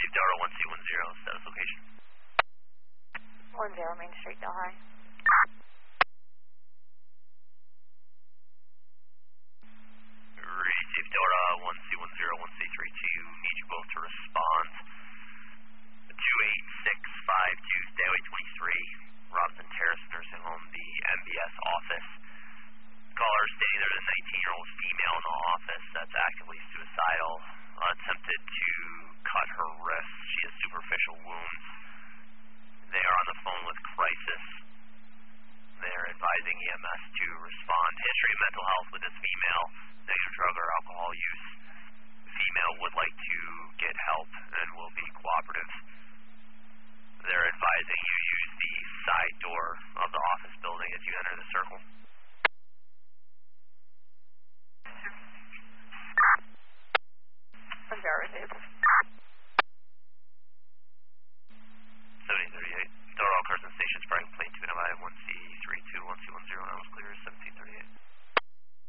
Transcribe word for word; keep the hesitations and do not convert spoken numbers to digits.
Received Delta one C one zero, status location. one zero Main Street, Delhi. Received Delta one C one zero, one C three two, need you both to respond. two eight six five two, Stairway twenty-three, Robinson Terrace Nursing Home, the M B S office. Caller stating there's a nineteen-year-old female in the office that's actively suicidal, uh, attempted to cut her wrist. She has superficial wounds. They are on the phone with crisis. They're advising E M S to respond. History of mental health with this female, negative drug or alcohol use. The female would like to get help and will be cooperative. They're advising you use the side door of the office building as you enter the circle. one zero received.